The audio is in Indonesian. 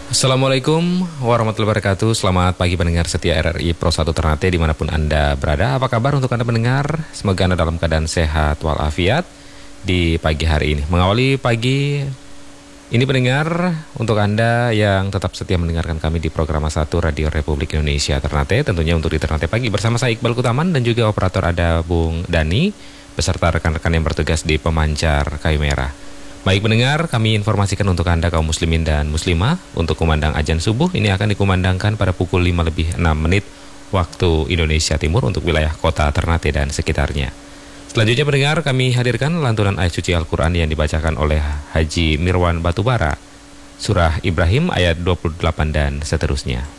Assalamualaikum warahmatullahi wabarakatuh. Selamat pagi pendengar setia RRI Pro 1 Ternate dimanapun Anda berada. Apa kabar untuk Anda pendengar? Semoga Anda dalam keadaan sehat walafiat di pagi hari ini. Mengawali pagi ini pendengar, untuk Anda yang tetap setia mendengarkan kami di program 1 Radio Republik Indonesia Ternate, tentunya untuk di Ternate Pagi bersama saya Iqbal Kutaman dan juga operator ada Bung Dani beserta rekan-rekan yang bertugas di pemancar kayu merah. Baik pendengar, kami informasikan untuk Anda kaum muslimin dan muslimah, untuk kumandang azan subuh ini akan dikumandangkan pada pukul 5:06 waktu Indonesia Timur untuk wilayah kota Ternate dan sekitarnya. Selanjutnya pendengar, kami hadirkan lantunan ayat suci Al-Quran yang dibacakan oleh Haji Mirwan Batubara, Surah Ibrahim ayat 28 dan seterusnya.